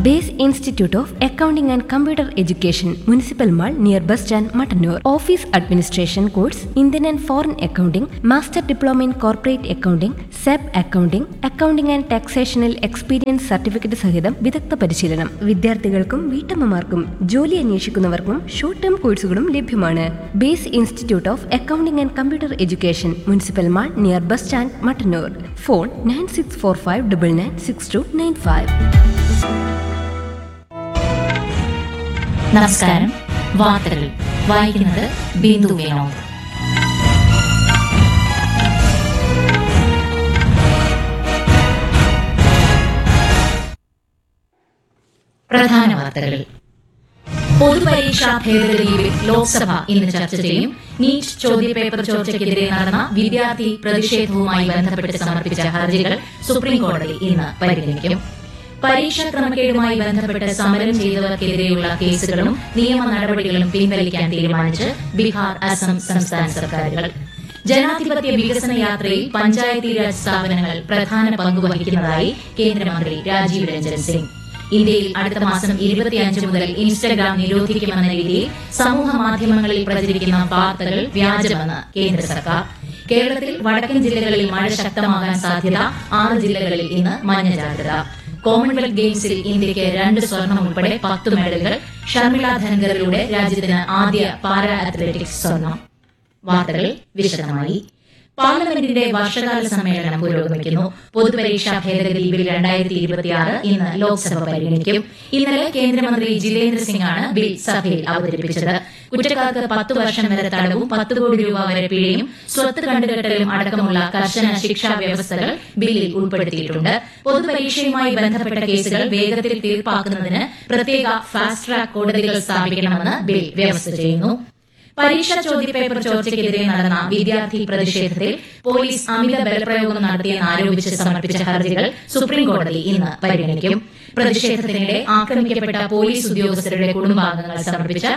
Base institute of accounting and computer education, municipal mall, near bus stand, Mattannur. Office administration course, Indian and foreign accounting, master diploma in corporate accounting, സെബ് accounting, accounting and ടാക്സേഷനിൽ experience certificate സഹിതം വിദഗ്ധ പരിശീലനം. വിദ്യാർത്ഥികൾക്കും വീട്ടമ്മമാർക്കും ജോലി അന്വേഷിക്കുന്നവർക്കും short term കോഴ്സുകളും ലഭ്യമാണ്. Base institute of accounting and computer education, municipal mall, near bus stand, Mattannur. Phone 9645996295. നമസ്കാരം. വാർത്തകൾ വായിക്കുന്നത് ബിന്ദു വിനോദ്. പ്രധാന വാർത്തകൾ. പൊതുപരീക്ഷാ ഭേദഗതി ബിൽ ലോക്സഭ ഇന്ന് ചർച്ച ചെയ്യും. നീറ്റ് ചോദ്യപേപ്പർ ചോർച്ചയ്ക്കെതിരെ നടന്ന വിദ്യാർത്ഥി പ്രതിഷേധവുമായി ബന്ധപ്പെട്ട് സമർപ്പിച്ച ഹർജികൾ സുപ്രീംകോടതി ഇന്ന് പരിഗണിക്കും. പരീക്ഷാ ക്രമക്കേടുമായി ബന്ധപ്പെട്ട് സമരം ചെയ്തവർക്കെതിരെയുള്ള കേസുകളും നിയമ നടപടികളും പിൻവലിക്കാൻ തീരുമാനിച്ച് ബീഹാർ, അസം സംസ്ഥാന സർക്കാരുകൾ. ജനാധിപത്യ വികസന യാത്രയിൽ പഞ്ചായത്തി രാജ് സ്ഥാപനങ്ങൾ പ്രധാന പങ്കുവഹിക്കുന്നതായി കേന്ദ്രമന്ത്രി രാജീവ് രഞ്ജൻ സിംഗ്. ഇന്ത്യയിൽ അടുത്ത മാസം 25 മുതൽ ഇൻസ്റ്റഗ്രാം നിരോധിക്കുമെന്ന രീതിയിൽ സമൂഹ മാധ്യമങ്ങളിൽ പ്രചരിക്കുന്ന വാർത്തകൾ വ്യാജമെന്ന് കേന്ദ്ര സർക്കാർ. കേരളത്തിൽ വടക്കൻ ജില്ലകളിൽ മഴ ശക്തമാകാൻ സാധ്യത. 6 ജില്ലകളിൽ ഇന്ന് മഞ്ഞ ജാഗ്രത. കോമൺവെൽത്ത് ഗെയിംസിൽ ഇന്ത്യയ്ക്ക് 2 സ്വർണം ഉൾപ്പെടെ 10 മെഡലുകൾ. ഷർമിള ധൻഗറിലൂടെ രാജ്യത്തിന് ആദ്യ പാരാ അത്ലറ്റിക്സ് സ്വർണം. വാർത്തകൾ വിശദമായി. പാർലമെന്റിന്റെ വർഷകാല സമ്മേളനം പുരോഗമിക്കുന്നു. പൊതുപരീക്ഷാ ഭേദഗതി ബിൽ 2026 ഇന്ന് ലോക്സഭ പരിഗണിക്കും. ഇന്നലെ കേന്ദ്രമന്ത്രി ജിതേന്ദ്ര സിംഗാണ് ബിൽ സഭയിൽ അവതരിപ്പിച്ചത്. കുറ്റക്കാർക്ക് 10 വർഷം വരെ തടവും 10 കോടി രൂപ വരെ പിഴയും സ്വത്ത് കണ്ടുകെട്ടലും അടക്കമുള്ള കർശന ശിക്ഷാ വ്യവസ്ഥകൾ ബില്ലിൽ ഉൾപ്പെടുത്തിയിട്ടുണ്ട്. പൊതുപരീക്ഷയുമായി ബന്ധപ്പെട്ട കേസുകൾ വേഗത്തിൽ തീർപ്പാക്കുന്നതിന് പ്രത്യേക ഫാസ്റ്റ് ട്രാക്ക് കോടതികൾ സ്ഥാപിക്കണമെന്ന് ബിൽ വ്യവസ്ഥ ചെയ്യുന്നു. പരീക്ഷാ ചോദ്യപേപ്പർ ചോർച്ചയ്ക്കെതിരെ നടന്ന വിദ്യാർത്ഥി പ്രതിഷേധത്തിൽ പോലീസ് അമിത ബലപ്രയോഗം നടത്തിയെന്നാരോപിച്ച് സമർപ്പിച്ച ഹർജികൾ സുപ്രീംകോടതി ഇന്ന് പരിഗണിക്കും. പ്രതിഷേധത്തിനിടെ ആക്രമിക്കപ്പെട്ട പോലീസ് ഉദ്യോഗസ്ഥരുടെ കുടുംബാംഗങ്ങൾ സമർപ്പിച്ച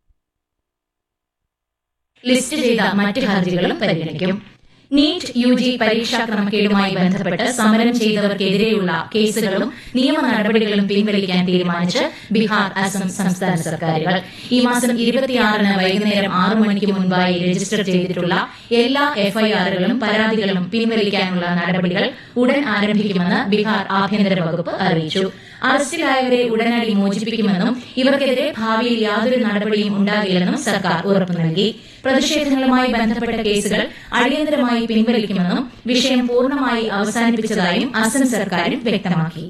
ലിസ്റ്റ് ചെയ്ത മറ്റ് ഹർജികളും പരിഗണിക്കും. നീറ്റ് യുജി പരീക്ഷാ ക്രമക്കേടുമായി ബന്ധപ്പെട്ട് സമരം ചെയ്തവർക്കെതിരെയുള്ള കേസുകളും നിയമ നടപടികളും പിൻവലിക്കാൻ തീരുമാനിച്ച് ബീഹാർ, അസം സംസ്ഥാന സർക്കാരുകൾ. ഈ മാസം 26-ന് വൈകുന്നേരം 6 മണിക്ക് മുൻപായി രജിസ്റ്റർ ചെയ്തിട്ടുള്ള എല്ലാ എഫ്ഐആറുകളും പരാതികളും പിൻവലിക്കാനുള്ള നടപടികൾ ഉടൻ ആരംഭിക്കുമെന്ന് ബീഹാർ ആഭ്യന്തര വകുപ്പ് അറിയിച്ചു. അറസ്റ്റിലായവരെ ഉടനടി മോചിപ്പിക്കുമെന്നും ഇവർക്കെതിരെ ഭാവിയിൽ യാതൊരു നടപടിയും ഉണ്ടാകില്ലെന്നും സർക്കാർ ഉറപ്പു നൽകി. പ്രതിഷേധങ്ങളുമായി ബന്ധപ്പെട്ട കേസുകൾ അടിയന്തരമായി പിൻവലിക്കുമെന്നും വിഷയം പൂർണ്ണമായി അവസാനിപ്പിച്ചതായും അസം സർക്കാരും വ്യക്തമാക്കി.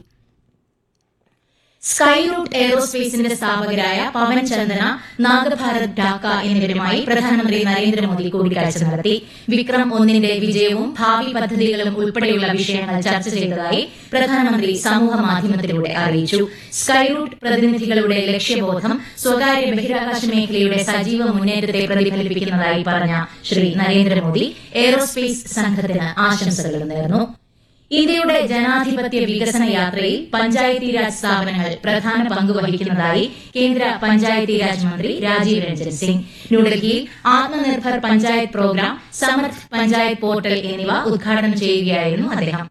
സ്കൈ റൂട്ട് എയ്റോസ്പേസിന്റെ സ്ഥാപകരായ പവൻ ചന്ദന, നാഗഭാരത് ഢാക്ക എന്നിവരുമായി പ്രധാനമന്ത്രി നരേന്ദ്രമോദി കൂടിക്കാഴ്ച നടത്തി. വിക്രം 1ന്റെ വിജയവും ഭാവി പദ്ധതികളും ഉൾപ്പെടെയുള്ള വിഷയങ്ങൾ ചർച്ച ചെയ്തതായി പ്രധാനമന്ത്രി സമൂഹമാധ്യമത്തിലൂടെ അറിയിച്ചു. സ്കൈ റൂട്ട് പ്രതിനിധികളുടെ ലക്ഷ്യബോധം സ്വകാര്യ ബഹിരാകാശ മേഖലയുടെ സജീവ മുന്നേറ്റത്തെ പ്രതിഫലിപ്പിക്കുന്നതായി പറഞ്ഞ ശ്രീ നരേന്ദ്രമോദി എയ്റോസ്പേസ് സംഘത്തിന് ആശംസകൾ നേർന്നു. ഇന്ത്യയുടെ ജനാധിപത്യ വികസന യാത്രയിൽ പഞ്ചായത്തി രാജ് സ്ഥാപനങ്ങൾ പ്രധാന പങ്കുവഹിക്കുന്നതായി കേന്ദ്ര പഞ്ചായത്തി രാജ് മന്ത്രി രാജീവ് രഞ്ജൻ സിംഗ്. ന്യൂഡൽഹിയിൽ ആത്മനിർഭർ പഞ്ചായത്ത് പ്രോഗ്രാം, സമർത്ഥ് പഞ്ചായത്ത് പോർട്ടൽ എന്നിവ ഉദ്ഘാടനം ചെയ്യുകയായിരുന്നു അദ്ദേഹം.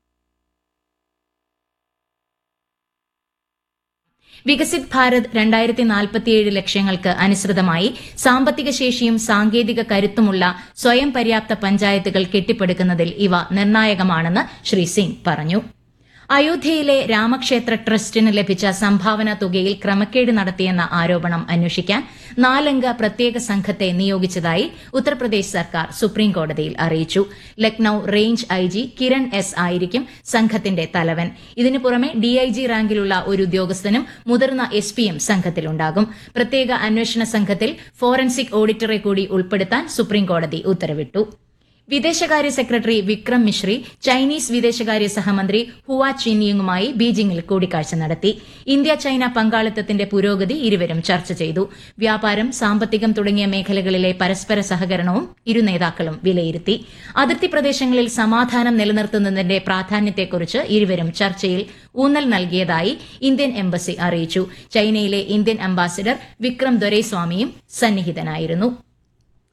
വികസിത് ഭാരത് 2047 ലക്ഷ്യങ്ങൾക്ക് അനുസൃതമായി സാമ്പത്തിക ശേഷിയും സാങ്കേതിക കരുത്തുമുള്ള സ്വയം പര്യാപ്ത പഞ്ചായത്തുകൾ കെട്ടിപ്പടുക്കുന്നതിൽ ഇവ നിർണായകമാണെന്ന് ശ്രീ സിംഗ് പറഞ്ഞു. അയോധ്യയിലെ രാമക്ഷേത്ര ട്രസ്റ്റിന് ലഭിച്ച സംഭാവന തുകയിൽ ക്രമക്കേട് നടത്തിയെന്ന ആരോപണം അന്വേഷിക്കാൻ 4-അംഗ പ്രത്യേക സംഘത്തെ നിയോഗിച്ചതായി ഉത്തർപ്രദേശ് സർക്കാർ സുപ്രീംകോടതിയിൽ അറിയിച്ചു. Lucknow range IG Kiran S ആയിരിക്കും സംഘത്തിന്റെ തലവൻ. ഇതിനു പുറമെ ഡിഐജി റാങ്കിലുള്ള ഒരു ഉദ്യോഗസ്ഥനും മുതിർന്ന എസ്പിയും സംഘത്തിലുണ്ടാകും. പ്രത്യേക അന്വേഷണ സംഘത്തിൽ ഫോറൻസിക് ഓഡിറ്ററെ കൂടി ഉൾപ്പെടുത്താൻ സുപ്രീംകോടതി ഉത്തരവിട്ടു. വിദേശകാര്യ സെക്രട്ടറി വിക്രം മിശ്രി ചൈനീസ് വിദേശകാര്യ സഹമന്ത്രി ഹുവ ചിൻയിങ്ങുമായി ബീജിംഗിൽ കൂടിക്കാഴ്ച നടത്തി. ഇന്ത്യ ചൈന പങ്കാളിത്തത്തിന്റെ പുരോഗതി ഇരുവരും ചർച്ച ചെയ്തു. വ്യാപാരം, സാമ്പത്തികം തുടങ്ങിയ മേഖലകളിലെ പരസ്പര സഹകരണവും ഇരു നേതാക്കളും വിലയിരുത്തി. അതിർത്തി പ്രദേശങ്ങളിൽ സമാധാനം നിലനിർത്തുന്നതിന്റെ പ്രാധാന്യത്തെക്കുറിച്ച് ഇരുവരും ചർച്ചയിൽ ഊന്നൽ നൽകിയതായി ഇന്ത്യൻ എംബസി അറിയിച്ചു. ചൈനയിലെ ഇന്ത്യൻ അംബാസിഡർ വിക്രം ദൊരൈസ്വാമിയും സന്നിഹിതനായിരുന്നു.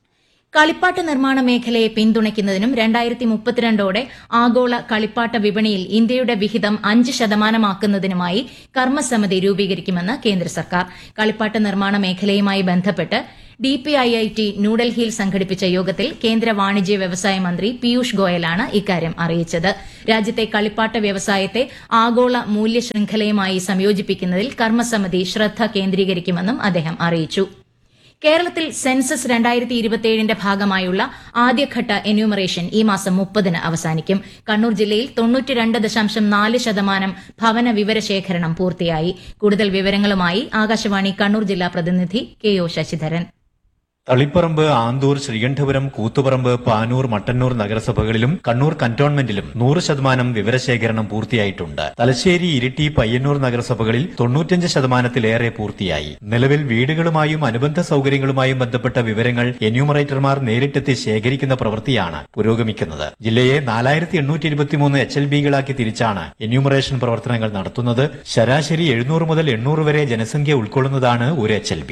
കളിപ്പാട്ട നിർമ്മാണ മേഖലയെ പിന്തുണയ്ക്കുന്നതിനും 2032ഓടെ ആഗോള കളിപ്പാട്ട വിപണിയിൽ ഇന്ത്യയുടെ വിഹിതം 5% കർമ്മസമിതി രൂപീകരിക്കുമെന്ന് കേന്ദ്ര സർക്കാർ. കളിപ്പാട്ട നിർമ്മാണ മേഖലയുമായി ബന്ധപ്പെട്ട് DPIIT ന്യൂഡൽഹിയിൽ സംഘടിപ്പിച്ച യോഗത്തിൽ കേന്ദ്ര വാണിജ്യ വ്യവസായ മന്ത്രി പീയൂഷ് ഗോയലാണ് ഇക്കാര്യം അറിയിച്ചത്. രാജ്യത്തെ കളിപ്പാട്ട വ്യവസായത്തെ ആഗോള മൂല്യ ശൃംഖലയുമായി സംയോജിപ്പിക്കുന്നതിൽ കർമ്മസമിതി ശ്രദ്ധ കേന്ദ്രീകരിക്കുമെന്നും അദ്ദേഹം അറിയിച്ചു. കേരളത്തിൽ സെൻസസ് 2027ന്റെ ഭാഗമായുള്ള ആദ്യഘട്ട എന്യൂമറേഷൻ ഈ മാസം 30-ന് അവസാനിക്കും. കണ്ണൂർ ജില്ലയിൽ 92.4% ഭവന വിവരശേഖരണം പൂർത്തിയായി. കൂടുതൽ വിവരങ്ങളുമായി ആകാശവാണി കണ്ണൂർ ജില്ലാ പ്രതിനിധി KO ശശിധരൻ. തളിപ്പറമ്പ്, ആന്തൂർ, ശ്രീകണ്ഠപുരം, കൂത്തുപറമ്പ്, പാനൂർ, മട്ടന്നൂർ നഗരസഭകളിലും കണ്ണൂർ കന്റോൺമെന്റിലും 100% വിവരശേഖരണം പൂർത്തിയായിട്ടുണ്ട്. തലശ്ശേരി, ഇരിട്ടി, പയ്യന്നൂർ നഗരസഭകളിൽ 95%-ലേറെ പൂർത്തിയായി. നിലവിൽ വീടുകളുമായും അനുബന്ധ സൌകര്യങ്ങളുമായും ബന്ധപ്പെട്ട വിവരങ്ങൾ എന്യൂമറേറ്റർമാർ നേരിട്ടെത്തി ശേഖരിക്കുന്ന പ്രവൃത്തിയാണ് പുരോഗമിക്കുന്നത്. ജില്ലയെ 4823 HLB-കളാക്കി തിരിച്ചാണ് എന്യൂമറേഷൻ പ്രവർത്തനങ്ങൾ നടത്തുന്നത്. ശരാശരി 700 മുതൽ 800 വരെ ജനസംഖ്യ ഉൾക്കൊള്ളുന്നതാണ് ഒരു HLB.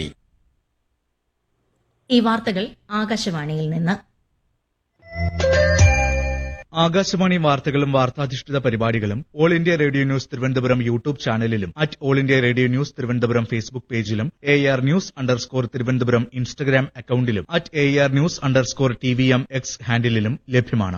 ഈ വാർത്തകൾ ആകാശവാണിയിൽ നിന്ന്. ആകാശവാണി വാർത്തകളും വാർത്താധിഷ്ഠിത പരിപാടികളും all India radio news Thiruvananthapuram YouTube ചാനലിലും all India radio news Thiruvananthapuram Facebook പേജിലും AR News_ തിരുവനന്തപുരം ഇൻസ്റ്റഗ്രാം അക്കൌണ്ടിലും AR News_TVM X ഹാൻഡിലും ലഭ്യമാണ്.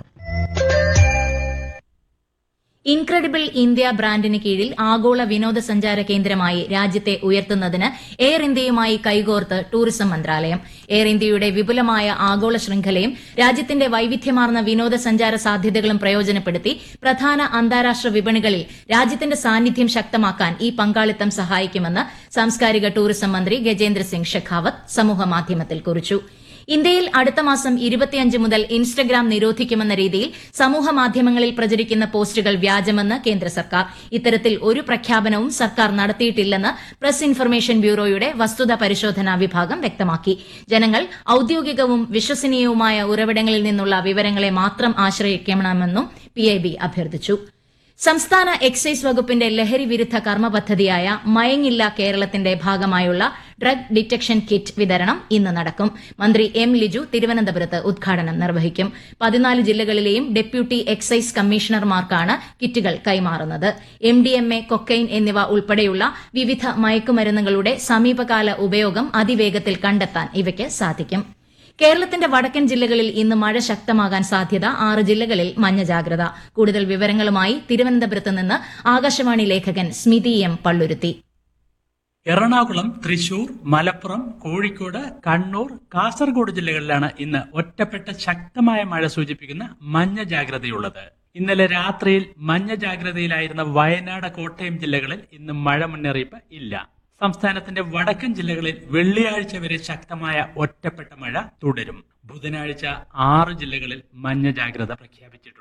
ഇൻക്രെഡിബിൾ ഇന്ത്യ ബ്രാൻഡിന് കീഴിൽ ആഗോള വിനോദസഞ്ചാര കേന്ദ്രമായി രാജ്യത്തെ ഉയർത്തുന്നതിന് എയർ ഇന്ത്യയുമായി കൈകോർത്ത് ടൂറിസം മന്ത്രാലയം. എയർ ഇന്ത്യയുടെ വിപുലമായ ആഗോള ശൃംഖലയും രാജ്യത്തിന്റെ വൈവിധ്യമാർന്ന വിനോദസഞ്ചാര സാധ്യതകളും പ്രയോജനപ്പെടുത്തി പ്രധാന അന്താരാഷ്ട്ര വിപണികളിൽ രാജ്യത്തിന്റെ സാന്നിധ്യം ശക്തമാക്കാൻ ഈ പങ്കാളിത്തം സഹായിക്കുമെന്ന് സാംസ്കാരിക ടൂറിസം മന്ത്രി ഗജേന്ദ്ര സിംഗ് ഷെഖാവത്ത് സമൂഹമാധ്യമത്തിൽ കുറിച്ചു. ഇന്ത്യയിൽ അടുത്ത മാസം 25 മുതൽ ഇൻസ്റ്റഗ്രാം നിരോധിക്കുമെന്ന രീതിയിൽ സമൂഹമാധ്യമങ്ങളിൽ പ്രചരിക്കുന്ന പോസ്റ്റുകൾ വ്യാജമെന്ന് കേന്ദ്ര സർക്കാർ. ഇത്തരത്തിൽ ഒരു പ്രഖ്യാപനവും സർക്കാർ നടത്തിയിട്ടില്ലെന്ന് പ്രസ് ഇൻഫർമേഷൻ ബ്യൂറോയുടെ വസ്തുത പരിശോധനാ വിഭാഗം വ്യക്തമാക്കി. ജനങ്ങൾ ഔദ്യോഗികവും വിശ്വസനീയവുമായ ഉറവിടങ്ങളിൽ നിന്നുള്ള വിവരങ്ങളെ മാത്രം ആശ്രയിക്കണമെന്നും PIB അഭ്യർത്ഥിച്ചു. സംസ്ഥാന എക്സൈസ് വകുപ്പിന്റെ ലഹരി വിരുദ്ധ കർമ്മ പദ്ധതിയായ മയങ്ങില്ല കേരളത്തിന്റെ ഭാഗമായുള്ള ഡ്രഗ് ഡിറ്റക്ഷൻ കിറ്റ് വിതരണം ഇന്ന് നടക്കും. മന്ത്രി M. ലിജു തിരുവനന്തപുരത്ത് ഉദ്ഘാടനം നിർവഹിക്കും. 14 ജില്ലകളിലെയും ഡെപ്യൂട്ടി എക്സൈസ് കമ്മീഷണർമാർക്കാണ് കിറ്റുകൾ കൈമാറുന്നത്. MDMA, കൊക്കൈൻ എന്നിവ ഉൾപ്പെടെയുള്ള വിവിധ മയക്കുമരുന്നുകളുടെ സമീപകാല ഉപയോഗം അതിവേഗത്തിൽ കണ്ടെത്താൻ ഇവയ്ക്ക് സാധിക്കും. കേരളത്തിന്റെ വടക്കൻ ജില്ലകളിൽ ഇന്ന് മഴ ശക്തമാകാൻ സാധ്യത. 6 ജില്ലകളിൽ മഞ്ഞ ജാഗ്രത. കൂടുതൽ വിവരങ്ങളുമായി തിരുവനന്തപുരത്ത് നിന്ന് ആകാശവാണി ലേഖകൻ സ്മിതി M. പള്ളുരുത്തി. എറണാകുളം, തൃശൂർ, മലപ്പുറം, കോഴിക്കോട്, കണ്ണൂർ, കാസർഗോഡ് ജില്ലകളിലാണ് ഇന്ന് ഒറ്റപ്പെട്ട ശക്തമായ മഴ സൂചിപ്പിക്കുന്ന മഞ്ഞ ജാഗ്രതയുള്ളത്. ഇന്നലെ രാത്രിയിൽ മഞ്ഞ ജാഗ്രതയിലായിരുന്ന വയനാട്, കോട്ടയം ജില്ലകളിൽ ഇന്ന് മഴ മുന്നറിയിപ്പ് ഇല്ല. സംസ്ഥാനത്തിന്റെ വടക്കൻ ജില്ലകളിൽ വെള്ളിയാഴ്ച വരെ ശക്തമായ ഒറ്റപ്പെട്ട മഴ തുടരും. ബുധനാഴ്ച 6 ജില്ലകളിൽ മഞ്ഞ ജാഗ്രത പ്രഖ്യാപിച്ചിട്ടുണ്ട്.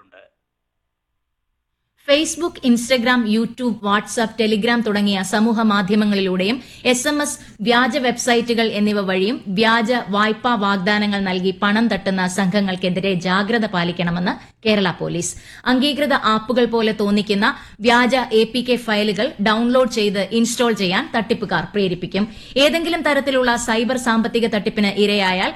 Facebook, Instagram, YouTube, WhatsApp, Telegram തുടങ്ങിയ സമൂഹ മാധ്യമങ്ങളിലൂടെയും SMS, വ്യാജ വെബ്സൈറ്റുകൾ എന്നിവ വഴിയും വ്യാജ വായ്പാ വാഗ്ദാനങ്ങൾ നൽകി പണം തട്ടുന്ന സംഘങ്ങൾക്കെതിരെ ജാഗ്രത പാലിക്കണമെന്ന് കേരള പോലീസ്. അംഗീകൃത ആപ്പുകൾ പോലെ തോന്നിക്കുന്ന വ്യാജ APK ഫയലുകൾ ഡൌൺലോഡ് ചെയ്ത് ഇൻസ്റ്റാൾ ചെയ്യാൻ തട്ടിപ്പുകാർ പ്രേരിപ്പിക്കും. ഏതെങ്കിലും തരത്തിലുള്ള സൈബർ സാമ്പത്തിക തട്ടിപ്പിന് ഇരയായാൽ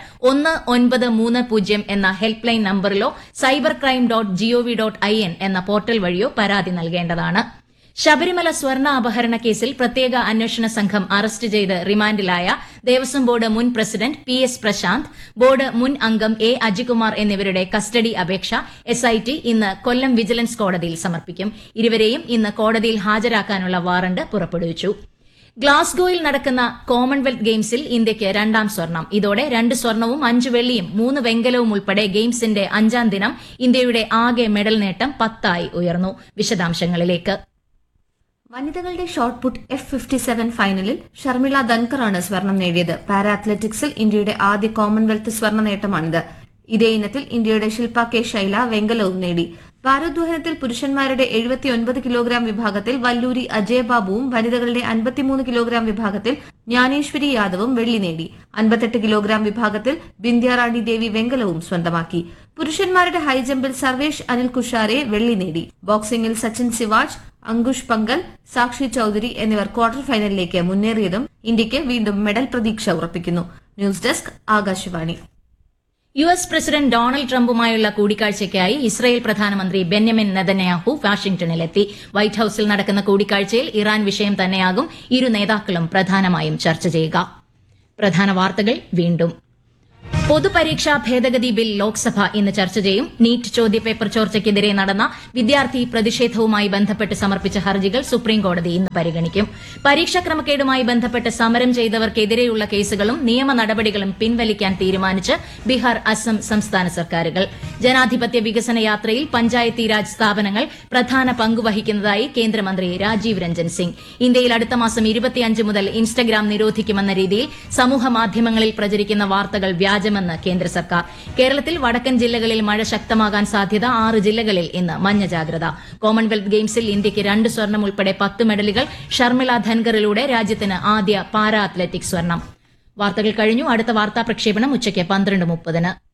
1930 എന്ന ഹെൽപ്പ് ലൈൻ നമ്പറിലോ cybercrime.gov.in എന്ന പോർട്ടൽ വഴിയോ പരാതി നൽകേണ്ടതാണ്. ശബരിമല സ്വർണ്ണ അപഹരണ കേസിൽ പ്രത്യേക അന്വേഷണ സംഘം അറസ്റ്റ് ചെയ്ത് റിമാൻഡിലായ ദേവസ്വം ബോർഡ് മുൻ പ്രസിഡന്റ് PS പ്രശാന്ത്, ബോർഡ് മുൻ അംഗം A. അജികുമാർ എന്നിവരുടെ കസ്റ്റഡി അപേക്ഷ SIT ഇന്ന് കൊല്ലം വിജിലൻസ് കോടതിയിൽ സമർപ്പിക്കും. ഇരുവരെയും ഇന്ന് കോടതിയിൽ ഹാജരാക്കാനുള്ള വാറണ്ട് പുറപ്പെടുവിച്ചു. ഗ്ലാസ്ഗോയിൽ നടക്കുന്ന കോമൺവെൽത്ത് ഗെയിംസിൽ ഇന്ത്യയ്ക്ക് 2ാം സ്വർണം. ഇതോടെ 2 സ്വർണവും 5 വെള്ളിയും 3 വെങ്കലവും ഉൾപ്പെടെ ഗെയിംസിന്റെ 5ാം ദിനം ഇന്ത്യയുടെ ആകെ മെഡൽ നേട്ടം 10 ഉയർന്നു. വിശദാംശങ്ങളിലേക്ക്. വനിതകളുടെ ഷോട്ട്പുട്ട് F57 ഫൈനലിൽ ഷർമിള ധൻകറാണ് സ്വർണം നേടിയത്. പാരാ അത്ലറ്റിക്സിൽ ഇന്ത്യയുടെ ആദ്യ കോമൺവെൽത്ത് സ്വർണ്ണ നേട്ടമാണിത്. ഇതേ ഇനത്തിൽ ഇന്ത്യയുടെ ശിൽപ K. ശൈല വെങ്കലവും നേടി. ഭാരോദ്വഹനത്തിൽ പുരുഷന്മാരുടെ 79 കിലോഗ്രാം വിഭാഗത്തിൽ വല്ലൂരി അജയ് ബാബുവും വനിതകളുടെ 53 കിലോഗ്രാം വിഭാഗത്തിൽ ജ്ഞാനേശ്വരി യാദവും വെള്ളി നേടി. 58 കിലോഗ്രാം വിഭാഗത്തിൽ ബിന്ദ്യാറാണി ദേവി വെങ്കലവും സ്വന്തമാക്കി. പുരുഷന്മാരുടെ ഹൈജമ്പിൽ സർവേഷ് അനിൽ കുഷാരെ വെള്ളി നേടി. ബോക്സിംഗിൽ സച്ചിൻ സിവാജ്, അങ്കുഷ് പങ്കൽ, സാക്ഷി ചൌധരി എന്നിവർ ക്വാർട്ടർ ഫൈനലിലേക്ക് മുന്നേറിയതും ഇന്ത്യയ്ക്ക് വീണ്ടും മെഡൽ പ്രതീക്ഷ ഉറപ്പിക്കുന്നു. News desk, Akashvani. US president Donald ട്രംപുമായുള്ള കൂടിക്കാഴ്ചയ്ക്കായി Israel പ്രധാനമന്ത്രി ബെന്യമിൻ നെതന്യാഹു വാഷിംഗ്ടണിലെത്തി. വൈറ്റ് ഹൌസിൽ നടക്കുന്ന കൂടിക്കാഴ്ചയിൽ ഇറാൻ വിഷയം തന്നെയാകും ഇരു നേതാക്കളും പ്രധാനമായും ചർച്ച ചെയ്യുക. പ്രധാന വാർത്തകൾ വീണ്ടും. പൊതുപരീക്ഷാ ഭേദഗതി ബിൽ ലോക്സഭ ഇന്ന് ചർച്ച ചെയ്യും. നീറ്റ് ചോദ്യപേപ്പർ ചോർച്ചയ്ക്കെതിരെ നടന്ന വിദ്യാർത്ഥി പ്രതിഷേധവുമായി ബന്ധപ്പെട്ട് സമർപ്പിച്ച ഹർജികൾ സുപ്രീംകോടതി ഇന്ന് പരിഗണിക്കും. പരീക്ഷാ ക്രമക്കേടുമായി ബന്ധപ്പെട്ട് സമരം ചെയ്തവർക്കെതിരെയുള്ള കേസുകളും നിയമ നടപടികളും പിൻവലിക്കാൻ തീരുമാനിച്ച് ബീഹാർ, അസം സംസ്ഥാന സർക്കാരുകൾ. ജനാധിപത്യ വികസന യാത്രയിൽ പഞ്ചായത്തി രാജ് സ്ഥാപനങ്ങൾ പ്രധാന പങ്കുവഹിക്കുന്നതായി കേന്ദ്രമന്ത്രി രാജീവ് രഞ്ജൻ സിംഗ്. ഇന്ത്യയിൽ അടുത്ത മാസം 25 മുതൽ ഇൻസ്റ്റഗ്രാം നിരോധിക്കുമെന്ന രീതിയിൽ സമൂഹമാധ്യമങ്ങളിൽ പ്രചരിക്കുന്ന വാർത്തകൾ വ്യാജമെന്ന് കേന്ദ്ര സർക്കാർ. കേരളത്തിൽ വടക്കൻ ജില്ലകളിൽ മഴ ശക്തമാകാൻ സാധ്യത. 6 ജില്ലകളിൽ ഇന്ന് മഞ്ഞ ജാഗ്രത. കോമൺവെൽത്ത് ഗെയിംസിൽ ഇന്ത്യയ്ക്ക് 2 സ്വർണം ഉൾപ്പെടെ 10 മെഡലുകൾ. ഷർമിള ധൻകറിലൂടെ രാജ്യത്തിന് ആദ്യ പാരാ അത്ലറ്റിക്സ് സ്വർണം. വാർത്തകൾ കഴിഞ്ഞു. അടുത്ത വാർത്താ പ്രക്ഷേപണം ഉച്ചയ്ക്ക് 12:30.